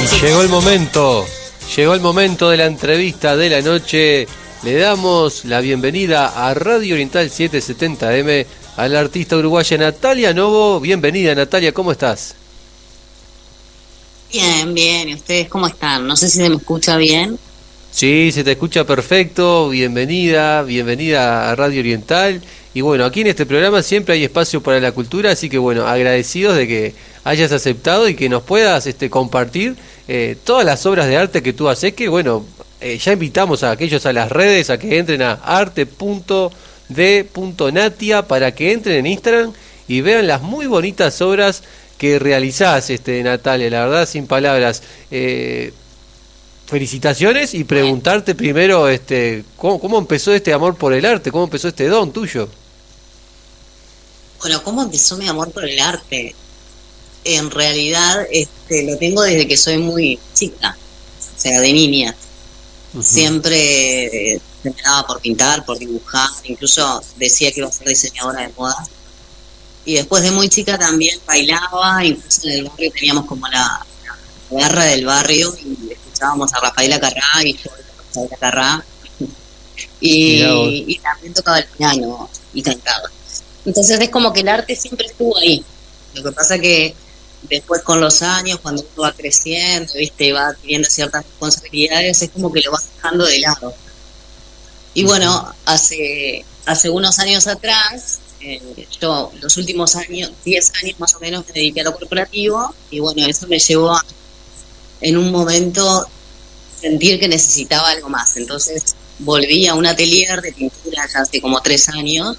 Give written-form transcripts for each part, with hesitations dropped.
Llegó el momento de la entrevista de la noche. Le damos la bienvenida a Radio Oriental 770M a la artista uruguaya Natalia Novo. Bienvenida, Natalia, ¿cómo estás? Bien, bien. ¿Y ustedes cómo están? No sé si se me escucha bien. Sí, se te escucha perfecto. Bienvenida a Radio Oriental. Y bueno, aquí en este programa siempre hay espacio para la cultura, así que bueno, agradecidos de que hayas aceptado y que nos puedas compartir todas las obras de arte que tú haces, que bueno, ya invitamos a aquellos a las redes a que entren a arte.d.natia para que entren en Instagram y vean las muy bonitas obras que realizás, Natalia, la verdad, sin palabras. Felicitaciones y preguntarte primero ¿cómo empezó este amor por el arte? ¿Cómo empezó este don tuyo? Bueno, ¿cómo empezó mi amor por el arte? En realidad lo tengo desde que soy muy chica, o sea, de niña. Uh-huh. Siempre me daba por pintar, por dibujar, incluso decía que iba a ser diseñadora de moda. Y después de muy chica también bailaba, incluso en el barrio teníamos como la garra del barrio y escuchábamos a Rafaela Carrá y yo Rafaela Carrá y también tocaba el piano y cantaba. Entonces es como que el arte siempre estuvo ahí. Lo que pasa que después con los años, cuando uno va creciendo, y va adquiriendo ciertas responsabilidades, es como que lo vas dejando de lado. Y bueno, hace unos años atrás, yo los últimos años, 10 años más o menos, me dediqué a lo corporativo y bueno, eso me llevó a, en un momento, sentir que necesitaba algo más. Entonces volví a un atelier de pintura ya hace como 3 años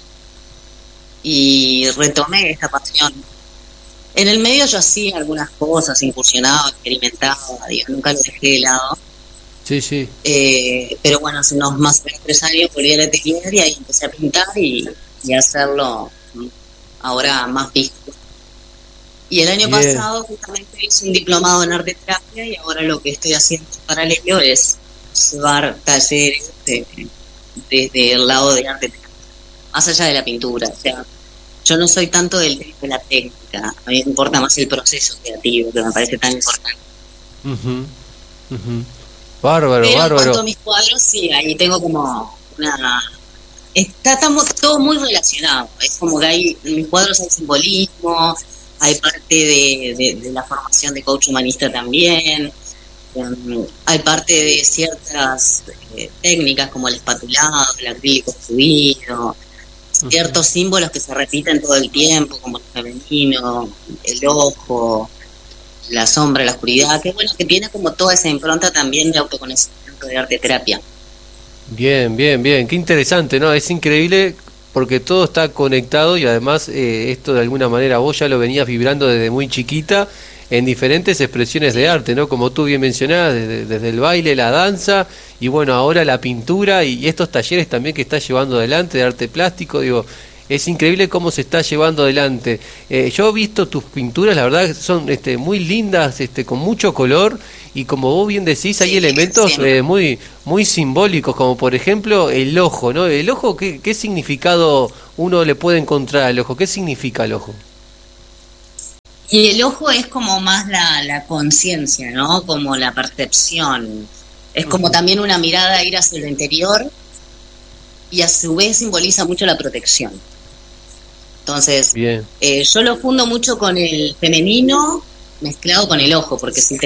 y retomé esta pasión. En el medio yo hacía algunas cosas, incursionaba, experimentaba, nunca lo dejé de lado. Sí, sí. Pero bueno, hace unos más o menos 3 años volví al atelier y ahí empecé a pintar y hacerlo ahora más visto. Y el año pasado justamente hice un diplomado en arte terapia y ahora lo que estoy haciendo en paralelo es llevar talleres desde el lado de arte terapia, más allá de la pintura. O sea, yo no soy tanto de la técnica, a mí me importa más el proceso creativo, que me parece tan importante. Uh-huh. Uh-huh. Bárbaro. En cuanto a mis cuadros, sí, ahí tengo como una... Estamos todo muy relacionado, es como que hay, en mis cuadros hay simbolismo, hay parte de la formación de coach humanista también, hay parte de ciertas técnicas como el espatulado, el acrílico fluido, ciertos símbolos que se repiten todo el tiempo, como el femenino, el ojo, la sombra, la oscuridad, que bueno, que tiene como toda esa impronta también de autoconocimiento de arte terapia. Bien, qué interesante, ¿no? Es increíble porque todo está conectado y además esto de alguna manera vos ya lo venías vibrando desde muy chiquita en diferentes expresiones de arte, ¿no? Como tú bien mencionabas, desde el baile, la danza y bueno, ahora la pintura y estos talleres también que estás llevando adelante de arte plástico, digo, es increíble cómo se está llevando adelante. Yo he visto tus pinturas, la verdad son muy lindas, con mucho color y como vos bien decís, hay elementos muy simbólicos, como por ejemplo el ojo, ¿no? El ojo, ¿qué significado uno le puede encontrar al ojo? ¿Qué significa el ojo? Y el ojo es como más la conciencia, ¿no? Como la percepción. Es como también una mirada a ir hacia lo interior y a su vez simboliza mucho la protección. Entonces, yo lo fundo mucho con el femenino mezclado con el ojo, porque si te